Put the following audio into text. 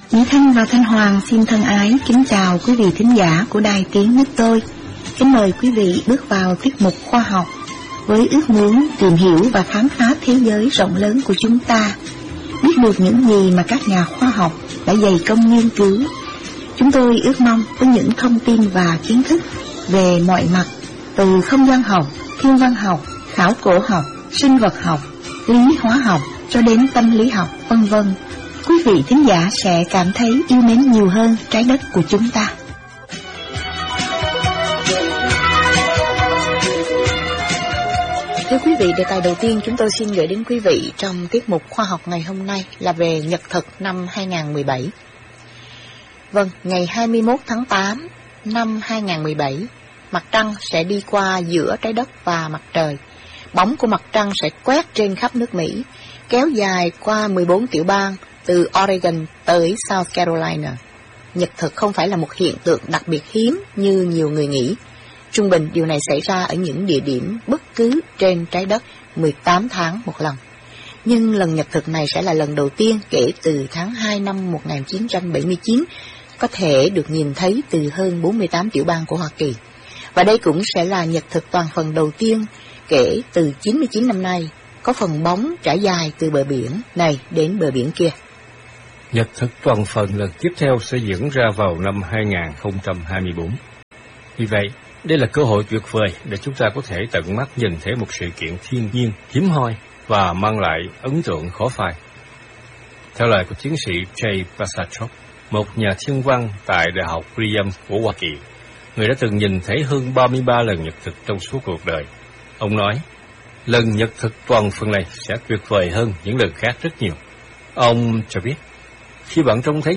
Nhĩ Thanh và Thanh Hoàng xin thân ái kính chào quý vị thính giả của Đài Tiếng Nước Tôi. Kính mời quý vị bước vào tiết mục khoa học với ước muốn tìm hiểu và khám phá thế giới rộng lớn của chúng ta, biết được những gì mà các nhà khoa học đã dày công nghiên cứu. Chúng tôi ước mong với những thông tin và kiến thức về mọi mặt, từ không gian học, thiên văn học, khảo cổ học, sinh vật học, lý hóa học cho đến tâm lý học, vân vân, quý vị thính giả sẽ cảm thấy yêu mến nhiều hơn trái đất của chúng ta. Thưa quý vị, đề tài đầu tiên chúng tôi xin gửi đến quý vị trong tiết mục khoa học ngày hôm nay là về nhật thực năm 2017. Vâng, ngày 21 tháng 8 năm 2017, mặt trăng sẽ đi qua giữa trái đất và mặt trời. Bóng của mặt trăng sẽ quét trên khắp nước Mỹ, kéo dài qua 14 tiểu bang từ Oregon tới South Carolina. Nhật thực không phải là một hiện tượng đặc biệt hiếm như nhiều người nghĩ. Trung bình điều này xảy ra ở những địa điểm bất cứ trên trái đất 18 tháng một lần. Nhưng lần nhật thực này sẽ là lần đầu tiên kể từ tháng 2 năm 1979 có thể được nhìn thấy từ hơn 48 tiểu bang của Hoa Kỳ. Và đây cũng sẽ là nhật thực toàn phần đầu tiên kể từ 99 năm nay, có phần bóng trải dài từ bờ biển này đến bờ biển kia. Nhật thực toàn phần lần tiếp theo sẽ diễn ra vào năm 2024. Vì vậy, đây là cơ hội tuyệt vời để chúng ta có thể tận mắt nhìn thấy một sự kiện thiên nhiên hiếm hoi và mang lại ấn tượng khó phai. Theo lời của tiến sĩ Jay Pasachok, một nhà thiên văn tại Đại học Brigham của Hoa Kỳ, người đã từng nhìn thấy hơn 33 lần nhật thực trong suốt cuộc đời. Ông nói, lần nhật thực toàn phần này sẽ tuyệt vời hơn những lần khác rất nhiều. Ông cho biết, khi bạn trông thấy